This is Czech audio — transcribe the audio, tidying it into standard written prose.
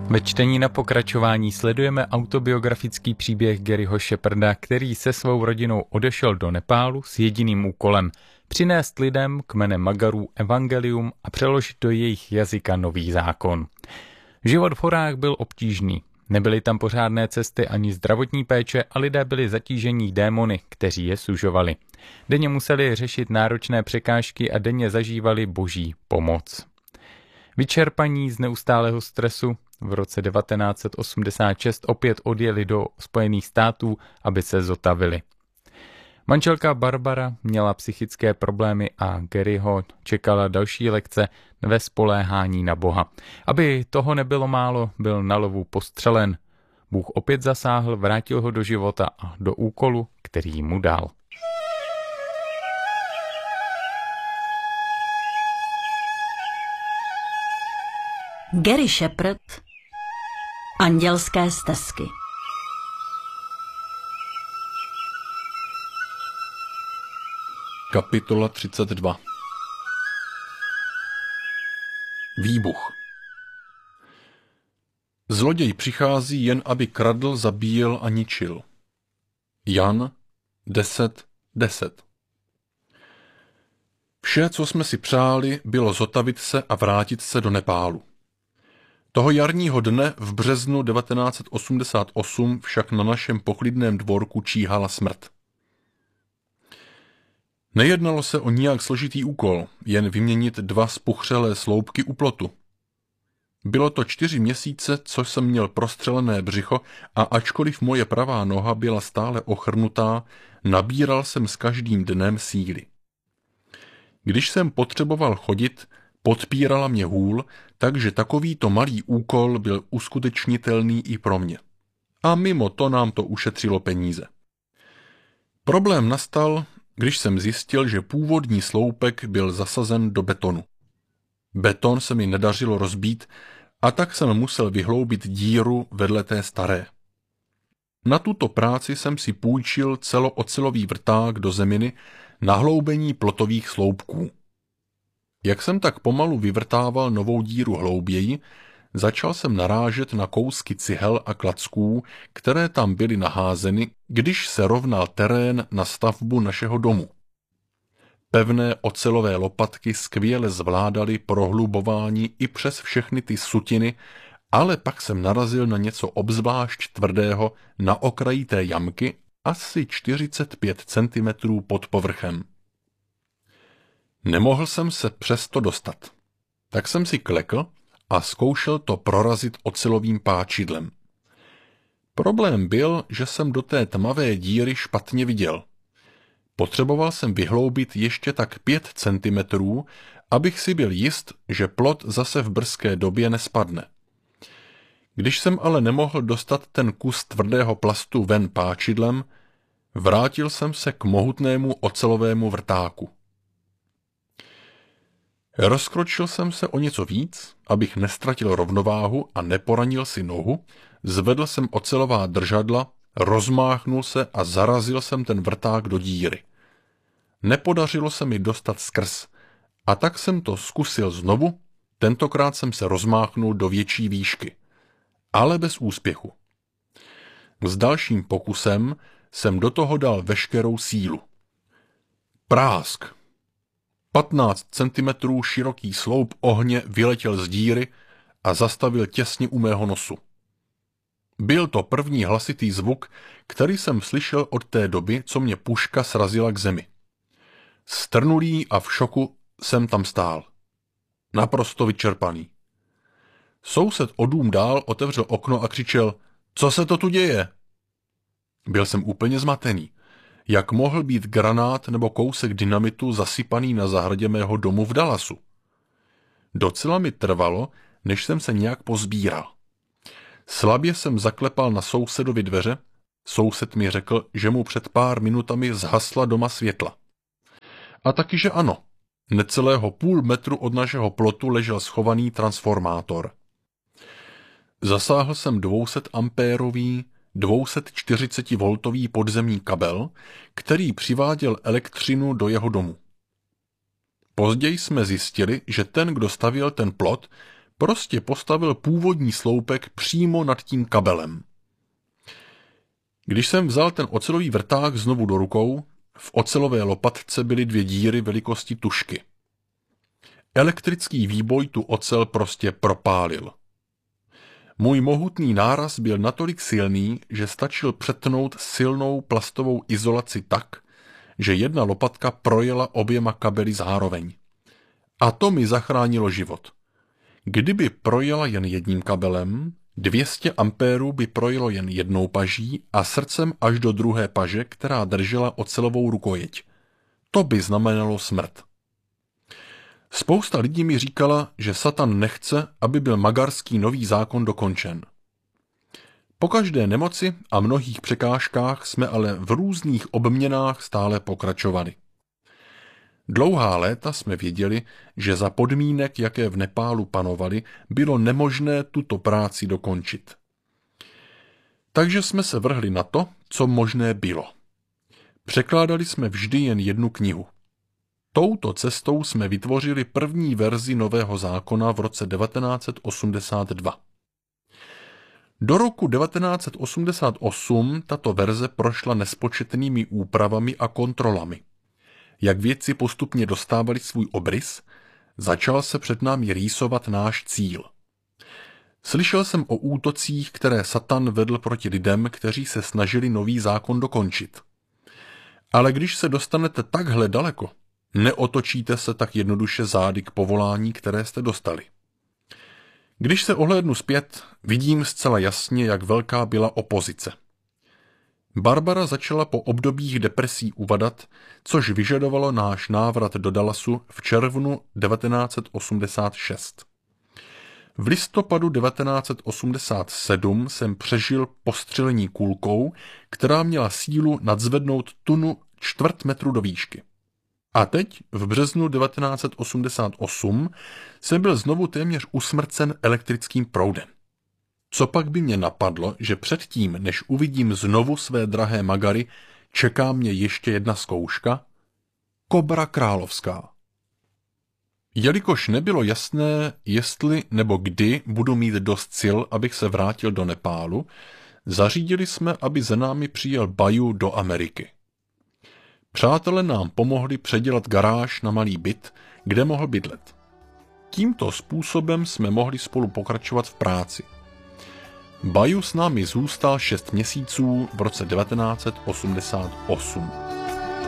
Ve čtení na pokračování sledujeme autobiografický příběh Garyho Sheparda, který se svou rodinou odešel do Nepálu s jediným úkolem přinést lidem kmenem Magarů evangelium a přeložit do jejich jazyka nový zákon. Život v horách byl obtížný. Nebyly tam pořádné cesty ani zdravotní péče a lidé byli zatížení démony, kteří je sužovali. Denně museli řešit náročné překážky a denně zažívali boží pomoc. Vyčerpaní z neustálého stresu v roce 1986 opět odjeli do Spojených států, aby se zotavili. Manželka Barbara měla psychické problémy a Garyho čekala další lekce ve spoléhání na Boha. Aby toho nebylo málo, byl na lovu postřelen. Bůh opět zasáhl, vrátil ho do života a do úkolu, který mu dal. Gary Shepard, Andělské stezky. Kapitola 32. Výbuch. Zloděj přichází jen, aby kradl, zabíjel a ničil. Jan 10:10. Vše, co jsme si přáli, bylo zotavit se a vrátit se do Nepálu. Toho jarního dne v březnu 1988 však na našem poklidném dvorku číhala smrt. Nejednalo se o nijak složitý úkol, jen vyměnit 2 spuchřelé sloupky u plotu. Bylo to 4 měsíce, co jsem měl prostřelené břicho a ačkoliv moje pravá noha byla stále ochrnutá, nabíral jsem s každým dnem síly. Když jsem potřeboval chodit, podpírala mě hůl, takže takovýto malý úkol byl uskutečnitelný i pro mě. A mimo to nám to ušetřilo peníze. Problém nastal, když jsem zjistil, že původní sloupek byl zasazen do betonu. Beton se mi nedařilo rozbít a tak jsem musel vyhloubit díru vedle té staré. Na tuto práci jsem si půjčil celoocelový vrták do zeminy na hloubení plotových sloupků. Jak jsem tak pomalu vyvrtával novou díru hlouběji, začal jsem narážet na kousky cihel a klacků, které tam byly naházeny, když se rovnal terén na stavbu našeho domu. Pevné ocelové lopatky skvěle zvládaly prohlubování i přes všechny ty sutiny, ale pak jsem narazil na něco obzvlášť tvrdého na okraji té jamky, asi 45 cm pod povrchem. Nemohl jsem se přesto dostat. Tak jsem si klekl a zkoušel to prorazit ocelovým páčidlem. Problém byl, že jsem do té tmavé díry špatně viděl. Potřeboval jsem vyhloubit ještě tak 5 centimetrů, abych si byl jist, že plot zase v brzké době nespadne. Když jsem ale nemohl dostat ten kus tvrdého plastu ven páčidlem, vrátil jsem se k mohutnému ocelovému vrtáku. Rozkročil jsem se o něco víc, abych nestratil rovnováhu a neporanil si nohu, zvedl jsem ocelová držadla, rozmáchnul se a zarazil jsem ten vrták do díry. Nepodařilo se mi dostat skrz, a tak jsem to zkusil znovu, tentokrát jsem se rozmáchnul do větší výšky, ale bez úspěchu. S dalším pokusem jsem do toho dal veškerou sílu. Prásk! 15 cm široký sloup ohně vyletěl z díry a zastavil těsně u mého nosu. Byl to první hlasitý zvuk, který jsem slyšel od té doby, co mě puška srazila k zemi. Strnulý a v šoku jsem tam stál. Naprosto vyčerpaný. Soused o dům dál otevřel okno a křičel: Co se to tu děje? Byl jsem úplně zmatený. Jak mohl být granát nebo kousek dynamitu zasypaný na zahradě mého domu v Dallasu? Docela mi trvalo, než jsem se nějak pozbíral. Slabě jsem zaklepal na sousedovi dveře, soused mi řekl, že mu před pár minutami zhasla doma světla. A taky, že ano, necelého půl metru od našeho plotu ležel schovaný transformátor. Zasáhl jsem 200 ampérový 240-voltový podzemní kabel, který přiváděl elektřinu do jeho domu. Později jsme zjistili, že ten, kdo stavěl ten plot, Prostě postavil původní sloupek přímo nad tím kabelem. Když jsem vzal ten ocelový vrták znovu do rukou, v ocelové lopatce byly 2 díry velikosti tužky. Elektrický výboj tu ocel prostě propálil. Můj mohutný náraz byl natolik silný, že stačil přetnout silnou plastovou izolaci tak, že jedna lopatka projela oběma kabely zároveň. A to mi zachránilo život. Kdyby projela jen jedním kabelem, 200 ampérů by projelo jen jednou paží a srdcem až do druhé paže, která držela ocelovou rukojeť. To by znamenalo smrt. Spousta lidí mi říkala, že Satan nechce, aby byl magarský nový zákon dokončen. Po každé nemoci a mnohých překážkách jsme ale v různých obměnách stále pokračovali. Dlouhá léta jsme věděli, že za podmínek, jaké v Nepálu panovaly, bylo nemožné tuto práci dokončit. Takže jsme se vrhli na to, co možné bylo. Překládali jsme vždy jen jednu knihu. Touto cestou jsme vytvořili první verzi nového zákona v roce 1982. Do roku 1988 tato verze prošla nespočetnými úpravami a kontrolami. Jak věci postupně dostávaly svůj obrys, začal se před námi rýsovat náš cíl. Slyšel jsem o útocích, které Satan vedl proti lidem, kteří se snažili nový zákon dokončit. Ale když se dostanete takhle daleko, neotočíte se tak jednoduše zády k povolání, které jste dostali. Když se ohlédnu zpět, vidím zcela jasně, jak velká byla opozice. Barbara začala po obdobích depresí uvadat, což vyžadovalo náš návrat do Dallasu v červnu 1986. V listopadu 1987 jsem přežil postřelení kulkou, která měla sílu nadzvednout tunu 1/4 metru do výšky. A teď, v březnu 1988, jsem byl znovu téměř usmrcen elektrickým proudem. Co pak by mě napadlo, že předtím, než uvidím znovu své drahé magary, čeká mě ještě jedna zkouška? Kobra královská. Jelikož nebylo jasné, jestli nebo kdy budu mít dost sil, abych se vrátil do Nepálu, zařídili jsme, aby za námi přijel Baju do Ameriky. Přátelé nám pomohli předělat garáž na malý byt, kde mohl bydlet. Tímto způsobem jsme mohli spolu pokračovat v práci. Baju s námi zůstal 6 měsíců v roce 1988.